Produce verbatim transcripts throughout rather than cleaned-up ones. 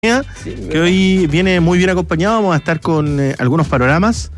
Sí, que hoy viene muy bien acompañado. Vamos a estar con eh, algunos panoramas.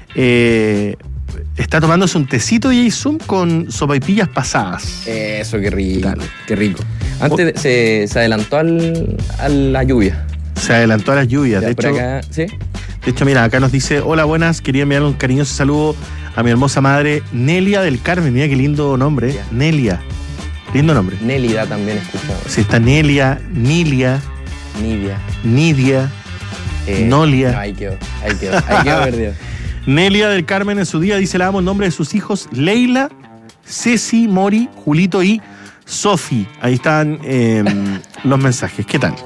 Eh, está tomándose un tecito y Zoom con sopaipillas pasadas. Eso, qué rico, Claro. qué rico. Antes se, se adelantó al, a la lluvia. Se adelantó a las lluvias. Ya, De por hecho, acá, ¿sí? de hecho, mira, acá nos dice: hola, buenas, quería enviarle un cariñoso saludo a mi hermosa madre Nelia del Carmen. Mira qué lindo nombre, ¿eh? Ya. Nelia. Lindo nombre. Nélida también escuchado. Sí, está Nelia, Nilia, Nidia. Nidia, Eh, Nolia. No, ahí quedó, ahí quedó, ahí quedó perdido. Nelia del Carmen en su día dice: le damos el nombre de sus hijos Leila, Ceci, Mori, Julito y Sofi. Ahí están eh, los mensajes. ¿Qué tal?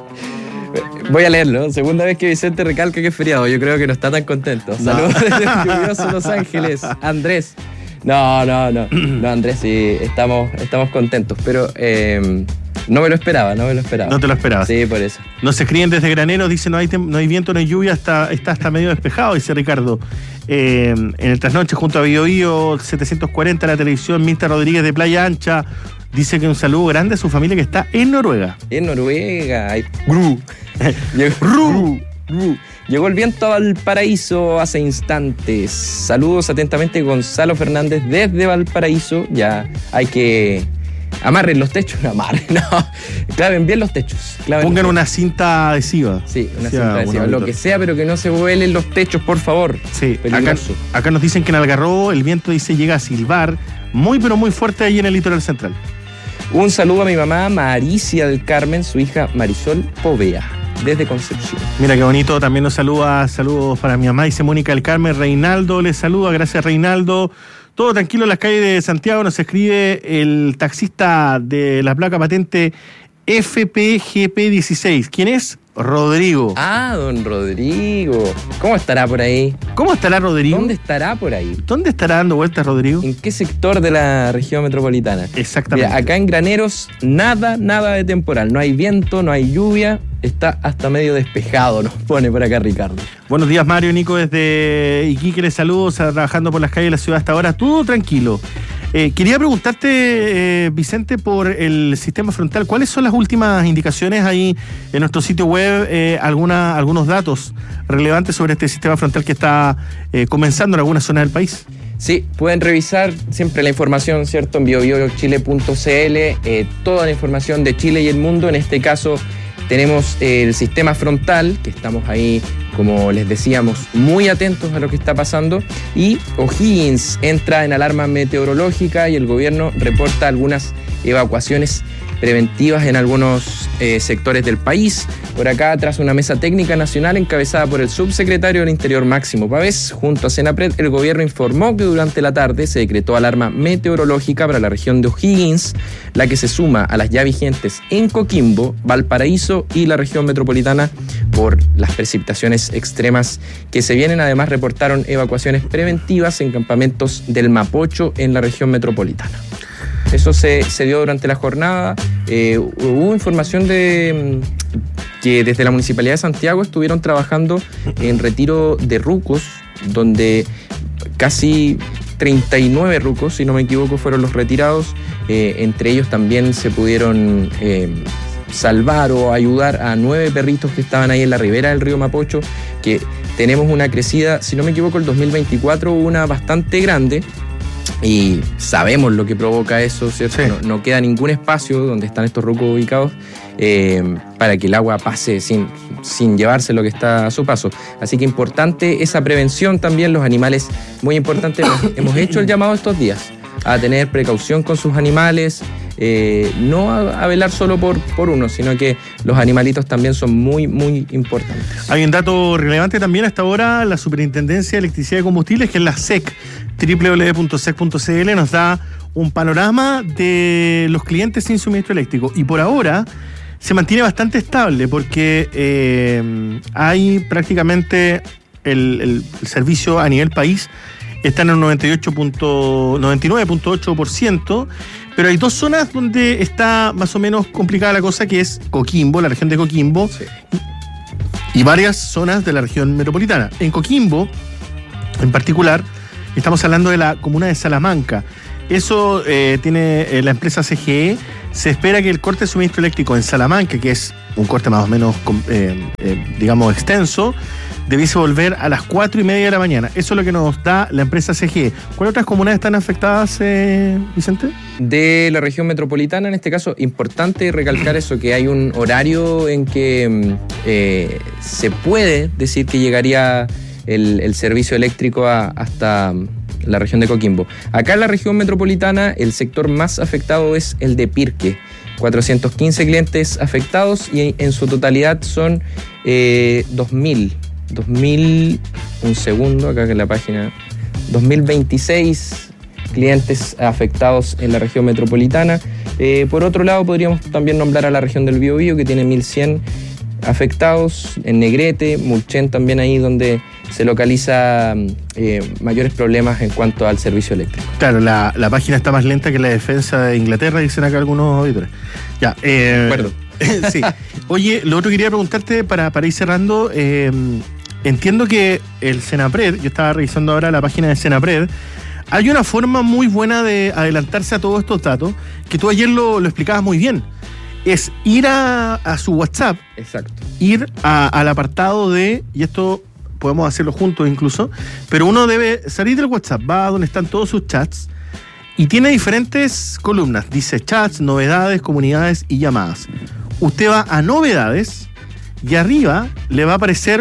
Voy a leerlo. Segunda vez que Vicente recalca que es feriado. Yo creo que no está tan contento. No. Saludos desde el lluvioso Los Ángeles. Andrés. No, no, no. No, Andrés, sí, estamos, estamos contentos. Pero eh, no me lo esperaba, no me lo esperaba. No te lo esperabas. Sí, por eso. Nos escriben desde Graneros, dice: no hay, tem- no hay viento, no hay lluvia, está, está hasta medio despejado, dice Ricardo. Eh, en el trasnoche junto a Bio Bio setecientos cuarenta, la televisión, Mirta Rodríguez de Playa Ancha, dice que un saludo grande a su familia que está en Noruega. En Noruega. Hay... Gru. Llegó, Ru. Ru. Llegó el viento a Valparaíso hace instantes. Saludos atentamente, Gonzalo Fernández desde Valparaíso. Ya hay que amarren los techos. Amarren, no. Claven bien los techos. claven Pongan los una cinta adhesiva. techos. Sí, una Decía cinta un adhesiva. auditor. Lo que sea, pero que no se vuelen los techos, por favor. Sí, acá, Peligroso. acá nos dicen que en Algarrobo el viento, dice, llega a silbar muy pero muy fuerte ahí en el litoral central. Un saludo a mi mamá Maricia del Carmen, su hija Marisol Povea, desde Concepción. Mira qué bonito, también nos saluda, saludos para mi mamá, dice Mónica del Carmen. Reinaldo les saluda, gracias Reinaldo. Todo tranquilo en las calles de Santiago, nos escribe el taxista de la placa patente F P G P dieciséis. ¿Quién es? Rodrigo. Ah, don Rodrigo. ¿Cómo estará por ahí? ¿Cómo estará Rodrigo? ¿Dónde estará por ahí? ¿Dónde estará dando vueltas Rodrigo? ¿En qué sector de la región metropolitana? Exactamente. Mira, acá en Graneros, nada, nada de temporal. No hay viento, no hay lluvia. Está hasta medio despejado, nos pone por acá Ricardo. Buenos días, Mario, Nico, desde Iquique, les saludos, trabajando por las calles de la ciudad hasta ahora, todo tranquilo. Eh, quería preguntarte, eh, Vicente, por el sistema frontal. ¿Cuáles son las últimas indicaciones ahí en nuestro sitio web? Eh, alguna, algunos datos relevantes sobre este sistema frontal que está eh, comenzando en algunas zonas del país. Sí, pueden revisar siempre la información, ¿cierto? En bio bio chile punto c l, eh, toda la información de Chile y el mundo. En este caso tenemos eh, el sistema frontal, que estamos ahí, como les decíamos, muy atentos a lo que está pasando. Y O'Higgins entra en alarma meteorológica y el gobierno reporta algunas evacuaciones preventivas en algunos eh, sectores del país. Por acá, tras una mesa técnica nacional encabezada por el subsecretario del Interior Máximo Pavés, junto a Senapred, el gobierno informó que durante la tarde se decretó alarma meteorológica para la región de O'Higgins, la que se suma a las ya vigentes en Coquimbo, Valparaíso y la región metropolitana por las precipitaciones extremas que se vienen. Además, reportaron evacuaciones preventivas en campamentos del Mapocho en la región metropolitana. Eso se, se dio durante la jornada. Eh, hubo información de que desde la Municipalidad de Santiago estuvieron trabajando en retiro de rucos, donde casi treinta y nueve rucos, si no me equivoco, fueron los retirados. Eh, entre ellos también se pudieron eh, salvar o ayudar a nueve perritos que estaban ahí en la ribera del río Mapocho, que tenemos una crecida, si no me equivoco, el dos mil veinticuatro hubo una bastante grande. Y sabemos lo que provoca eso, ¿cierto? Sí. No, no queda ningún espacio donde están estos rucos ubicados eh, para que el agua pase sin, sin llevarse lo que está a su paso. Así que importante esa prevención también, los animales, muy importante. hemos, hemos hecho el llamado estos días a tener precaución con sus animales, eh, no a, a velar solo por, por uno, sino que los animalitos también son muy, muy importantes. Hay un dato relevante también hasta ahora: la Superintendencia de Electricidad y Combustibles, que es la S E C, doble u doble u doble u punto sec punto c l, nos da un panorama de los clientes sin suministro eléctrico. Y por ahora se mantiene bastante estable porque eh, hay prácticamente el, el, el servicio a nivel país está en el noventa y ocho noventa y nueve punto ocho por ciento, pero hay dos zonas donde está más o menos complicada la cosa, que es Coquimbo, la región de Coquimbo, Sí. y varias zonas de la región metropolitana. En Coquimbo, en particular, estamos hablando de la comuna de Salamanca. Eso eh, tiene eh, la empresa C G E. Se espera que el corte de suministro eléctrico en Salamanca, que es un corte más o menos, eh, eh, digamos, extenso, debiese volver a las cuatro y media de la mañana. Eso es lo que nos da la empresa C G E. ¿Cuáles otras comunidades están afectadas, eh, Vicente? De la región metropolitana, en este caso, importante recalcar eso, que hay un horario en que eh, se puede decir que llegaría el, el servicio eléctrico a, hasta la región de Coquimbo. Acá en la región metropolitana, el sector más afectado es el de Pirque. cuatrocientos quince clientes afectados y en su totalidad son eh, dos mil. dos mil, un segundo, acá en la página, dos mil veintiséis clientes afectados en la región metropolitana. Eh, por otro lado, podríamos también nombrar a la región del Biobío, que tiene mil cien afectados, en Negrete, Mulchen también ahí donde se localiza eh, mayores problemas en cuanto al servicio eléctrico. Claro, la, la página está más lenta que la defensa de Inglaterra, dicen acá algunos auditores. Ya, eh, de acuerdo. Sí. Oye, lo otro que quería preguntarte para, para ir cerrando, eh, entiendo que el Senapred, yo estaba revisando ahora la página de Senapred, hay una forma muy buena de adelantarse a todos estos datos, que tú ayer lo, lo explicabas muy bien. Es ir a, a su WhatsApp, exacto, ir a, al apartado de, y esto podemos hacerlo juntos incluso, pero uno debe salir del WhatsApp, va a donde están todos sus chats, y tiene diferentes columnas, dice chats, novedades, comunidades y llamadas. Usted va a novedades y arriba le va a aparecer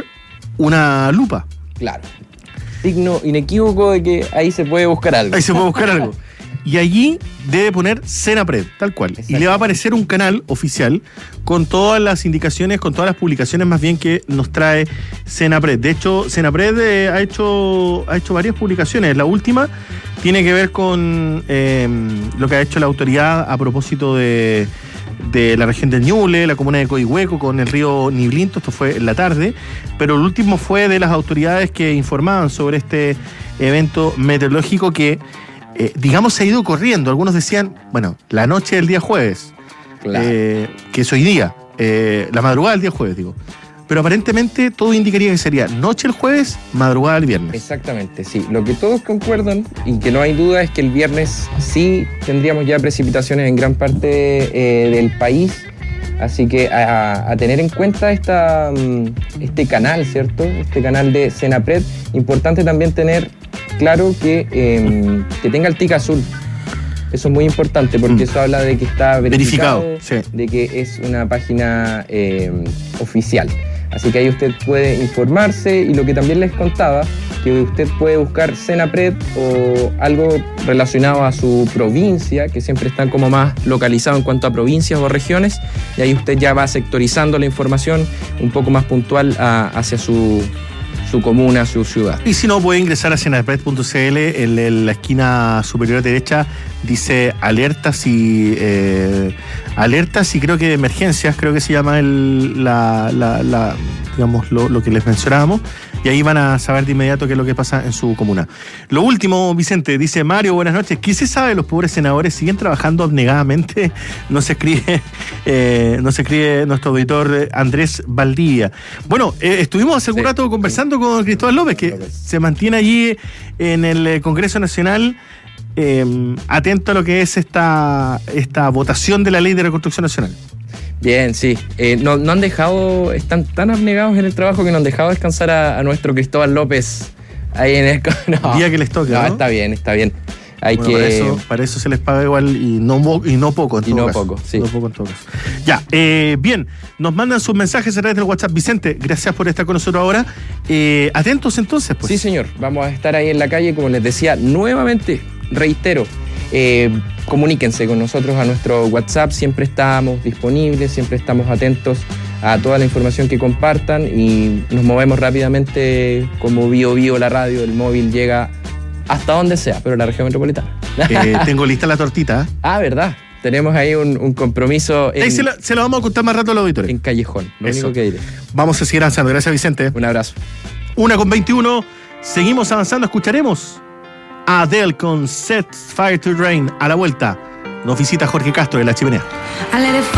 una lupa. Claro. Signo inequívoco de que ahí se puede buscar algo. Ahí se puede buscar algo. Y allí debe poner Senapred, tal cual. Y le va a aparecer un canal oficial con todas las indicaciones, con todas las publicaciones más bien que nos trae Senapred. De hecho, Senapred eh, ha hecho ha hecho varias publicaciones. La última tiene que ver con eh, lo que ha hecho la autoridad a propósito de, de la región del Ñuble, la comuna de Coihueco, con el río Niblinto. Esto fue en la tarde. Pero el último fue de las autoridades que informaban sobre este evento meteorológico que Eh, digamos, se ha ido corriendo. Algunos decían, bueno, la noche del día jueves, claro. eh, que es hoy día, eh, la madrugada del día jueves, digo. Pero aparentemente todo indicaría que sería noche el jueves, madrugada el viernes. Exactamente, sí. Lo que todos concuerdan y que no hay duda es que el viernes sí tendríamos ya precipitaciones en gran parte eh, del país. Así que a, a tener en cuenta esta, este canal, ¿cierto? Este canal de Senapred. Importante también tener claro que, eh, que tenga el tic azul. Eso es muy importante porque mm. eso habla de que está verificado, verificado sí. de que es una página eh, oficial. Así que ahí usted puede informarse y lo que también les contaba, que usted puede buscar Senapred o algo relacionado a su provincia, que siempre están como más localizados en cuanto a provincias o regiones, y ahí usted ya va sectorizando la información un poco más puntual a, hacia su, su comuna, su ciudad. Y si no, puede ingresar a senapred punto c l, en, en la esquina superior derecha dice alertas y eh, alertas y creo que de emergencias, creo que se llama el, la, la, la digamos lo, lo que les mencionábamos, y ahí van a saber de inmediato qué es lo que pasa en su comuna. Lo último, Vicente, dice Mario, buenas noches. ¿Qué se sabe de los pobres senadores? ¿Siguen trabajando abnegadamente? No se escribe, eh, no se escribe nuestro auditor Andrés Valdivia. Bueno, eh, estuvimos hace algún sí, rato conversando sí. con Cristóbal López, que López. se mantiene allí en el Congreso Nacional, eh, atento a lo que es esta, esta votación de la Ley de Reconstrucción Nacional. Bien, sí. Eh, no, no han dejado, están tan abnegados en el trabajo que no han dejado descansar a, a nuestro Cristóbal López ahí en el... No, día que les toque, ¿no? No, está bien, está bien. Hay bueno, que... para, eso, para eso se les paga igual y no, y no poco en todo y no caso. poco, sí. No poco en todo caso. Ya, eh, bien, nos mandan sus mensajes a través del WhatsApp. Vicente, gracias por estar con nosotros ahora. Eh, atentos entonces, pues. Sí, señor. Vamos a estar ahí en la calle, como les decía, nuevamente, reitero, eh, comuníquense con nosotros a nuestro WhatsApp, siempre estamos disponibles, siempre estamos atentos a toda la información que compartan y nos movemos rápidamente como Bio Bio, la radio, el móvil llega hasta donde sea, pero la región metropolitana. Eh, tengo lista la tortita. Ah, ¿verdad? Tenemos ahí un, un compromiso en, ahí se, la, se lo vamos a contar más rato al auditorio. En Callejón, lo Eso. único que diré. Vamos a seguir avanzando, gracias Vicente. Un abrazo. Una con veintiuno, seguimos avanzando, escucharemos a Adele con Set Fire to Rain. A la vuelta nos visita Jorge Castro de La Chimenea.